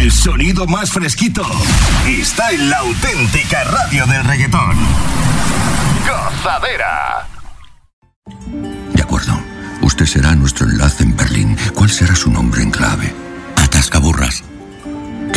El sonido más fresquito está en la auténtica radio del reggaetón. Gozadera. De acuerdo. Usted será nuestro enlace en Berlín. ¿Cuál será su nombre en clave?